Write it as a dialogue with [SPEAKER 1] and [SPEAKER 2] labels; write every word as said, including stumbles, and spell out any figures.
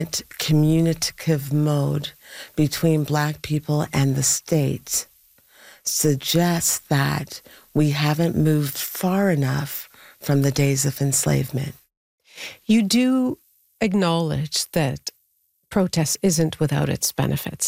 [SPEAKER 1] communicative mode between Black people and the state suggests that we haven't moved far enough from the days of enslavement.
[SPEAKER 2] You do acknowledge that protest isn't without its benefits.